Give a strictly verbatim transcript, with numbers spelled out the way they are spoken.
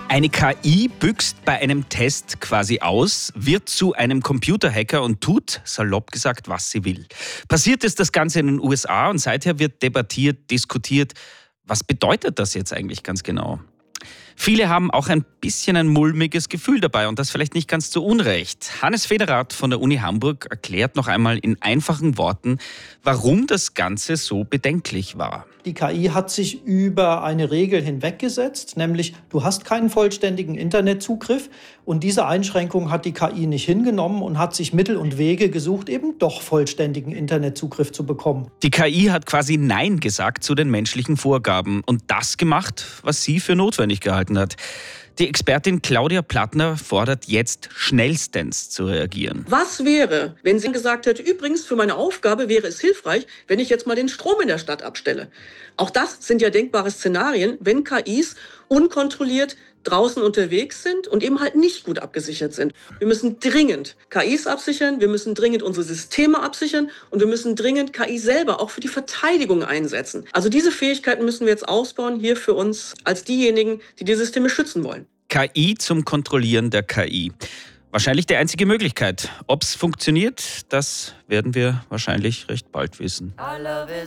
Eine K I büxt bei einem Test quasi aus, wird zu einem Computerhacker und tut, salopp gesagt, was sie will. Passiert ist das Ganze in den U S A und seither wird debattiert, diskutiert. Was bedeutet das jetzt eigentlich ganz genau? Viele haben auch ein bisschen ein mulmiges Gefühl dabei und das vielleicht nicht ganz zu Unrecht. Hannes Federath von der Uni Hamburg erklärt noch einmal in einfachen Worten, warum das Ganze so bedenklich war. Die K I hat sich über eine Regel hinweggesetzt, nämlich du hast keinen vollständigen Internetzugriff und diese Einschränkung hat die K I nicht hingenommen und hat sich Mittel und Wege gesucht, eben doch vollständigen Internetzugriff zu bekommen. Die K I hat quasi Nein gesagt zu den menschlichen Vorgaben und das gemacht, was sie für notwendig gehalten hat. Die Expertin Claudia Plattner fordert jetzt schnellstens zu reagieren. Was wäre, wenn sie gesagt hätte, übrigens für meine Aufgabe wäre es hilfreich, wenn ich jetzt mal den Strom in der Stadt abstelle. Auch das sind ja denkbare Szenarien, wenn K Is unkontrolliert draußen unterwegs sind und eben halt nicht gut abgesichert sind. Wir müssen dringend K Is absichern, wir müssen dringend unsere Systeme absichern und wir müssen dringend K I selber auch für die Verteidigung einsetzen. Also diese Fähigkeiten müssen wir jetzt ausbauen, hier für uns als diejenigen, die die Systeme schützen wollen. K I zum Kontrollieren der K I. Wahrscheinlich die einzige Möglichkeit. Ob es funktioniert, das werden wir wahrscheinlich recht bald wissen.